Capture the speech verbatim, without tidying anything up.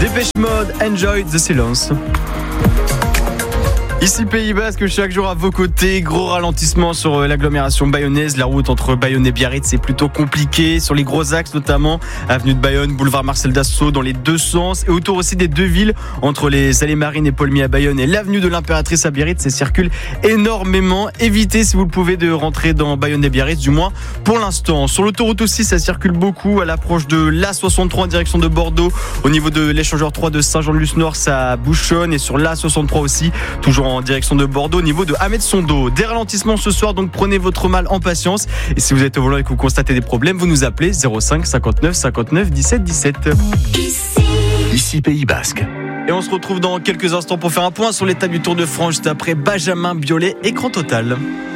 Dépêche Mode, Enjoy the Silence. Ici Pays Basque, chaque jour à vos côtés, gros ralentissement sur l'agglomération bayonnaise. La route entre Bayonne et Biarritz c'est plutôt compliqué, sur les gros axes notamment, avenue de Bayonne, boulevard Marcel Dassault dans les deux sens, et autour aussi des deux villes, entre les allées Marines et Paulmy à Bayonne et l'avenue de l'Impératrice à Biarritz, ça circule énormément. Évitez si vous le pouvez de rentrer dans Bayonne et Biarritz, du moins pour l'instant. Sur l'autoroute aussi, ça circule beaucoup à l'approche de l'A soixante-trois en direction de Bordeaux, au niveau de l'échangeur trois de Saint-Jean-de-Luz-Nord, ça bouchonne, et sur l'A soixante-trois aussi, toujours en en direction de Bordeaux, au niveau de Ahmed Sondo. Des ralentissements ce soir, donc prenez votre mal en patience. Et si vous êtes au volant et que vous constatez des problèmes, vous nous appelez zéro cinq cinquante-neuf cinquante-neuf dix-sept dix-sept. Ici, Ici Pays Basque. Et on se retrouve dans quelques instants pour faire un point sur l'état du Tour de France, juste après Benjamin Biolay, écran total.